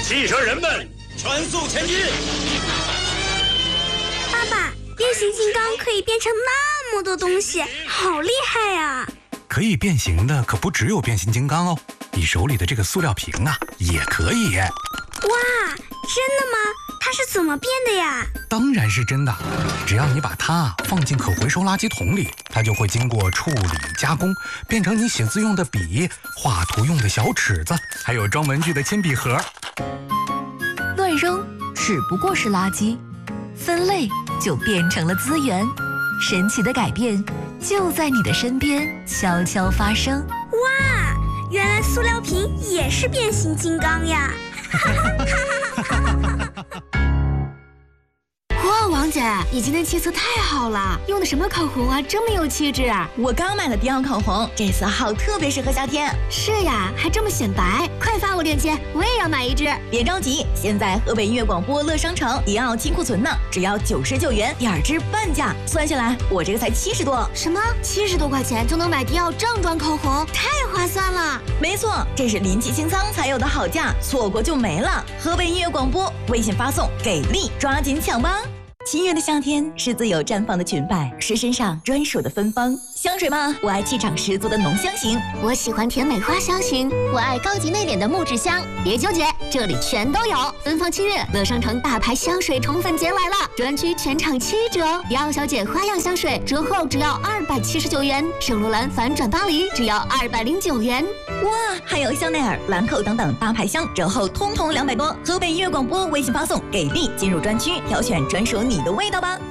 汽车人们，全速前进！ 爸爸，变形金刚可以变成那么多东西，好厉害呀！ 可以变形的可不只有变形金刚哦，你手里的这个塑料瓶啊，也可以。 哇，真的吗？它是怎么变的呀？ 当然是真的，只要你把它放进可回收垃圾桶里，它就会经过处理加工，变成你写字用的笔、画图用的小尺子，还有装文具的铅笔盒。 乱扔只不过是垃圾，分类就变成了资源。神奇的改变就在你的身边悄悄发生。 哇，原来塑料瓶也是变形金刚呀！ 哇，王姐，你今天气色太好了，用的什么口红啊，这么有气质啊！ 我刚买了迪奥口红，这色号特别适合夏天。 是呀，还这么显白，快发我链接，我也要买一支。 别着急，现在河北音乐广播乐商城迪奥清库存呢，只要99元，2支半价，算下来我这个才70多。 什么？70多块钱就能买迪奥正装口红，太划算了！ 没错，这是临期清仓才有的好价，错过就没了。河北音乐广播，微信发送给力，抓紧抢吧！七月的夏天是自由绽放的裙摆，是身上专属的芬芳。香水吗？我爱气场十足的浓香型， 我喜欢甜美花香型，我爱高级内敛的木质香。别纠结，这里全都有。芬芳7月，乐商城大牌香水宠粉节来了，专区全场7折。迪奥小姐花样香水折后只要279元，圣罗兰反转巴黎只要209元。 哇，还有香奈儿、兰蔻等等大牌香，折后通通200多。河北音乐广播微信发送给力，进入专区挑选专属你的味道吧。